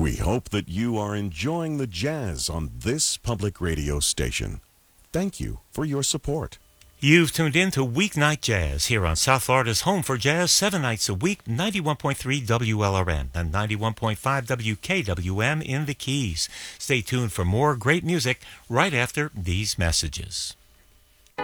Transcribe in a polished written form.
We hope that you are enjoying the jazz on this public radio station. Thank you for your support. You've tuned in to Weeknight Jazz here on South Florida's home for jazz 7 nights a week, 91.3 WLRN and 91.5 WKWM in the Keys. Stay tuned for more great music right after these messages.